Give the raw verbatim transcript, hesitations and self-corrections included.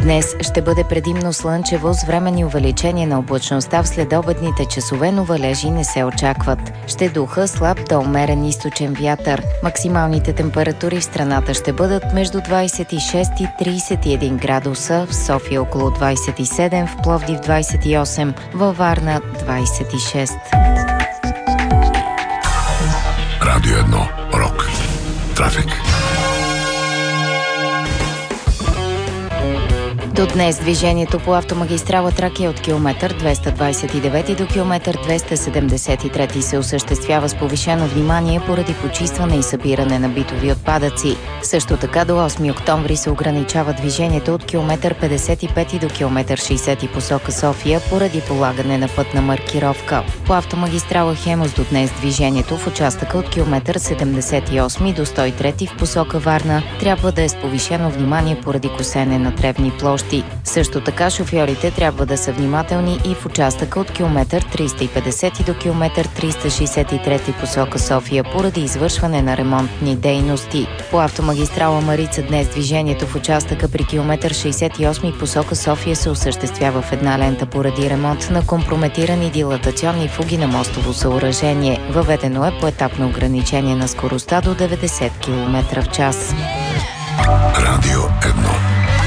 Днес ще бъде предимно слънчево с временни увеличения на облачността в следобедните часове, но валежи не се очакват. Ще духа слаб до умерен източен вятър. Максималните температури в страната ще бъдат между двадесет и шест и тридесет и един градуса, в София около двадесет и седем, в Пловдив двадесет и осем, във Варна двадесет и шест. Радио едно. Рок. Трафик. До днес движението по автомагистрала Тракия от километър двеста двадесет и девети до километър двеста седемдесет и трети се осъществява с повишено внимание поради почистване и събиране на битови отпадъци. Също така до осми октомври се ограничава движението от километър петдесет и пети до километър шейсети посока София поради полагане на пътна маркировка. По автомагистрала Хемус до днес движението в участъка от километър седемдесет и осми до сто и трети в посока Варна трябва да е с повишено внимание поради косене на тревни площи. Също така шофьорите трябва да са внимателни и в участъка от километър триста и петдесет до километър триста шейсет и трети посока София поради извършване на ремонтни дейности. По автомагистрала Марица днес движението в участъка при километър шейсет и осми посока София се осъществява в една лента поради ремонт на компрометирани дилатационни фуги на мостово съоръжение. Въведено е поетапно ограничение на скоростта до деветдесет километра в час. Радио едно.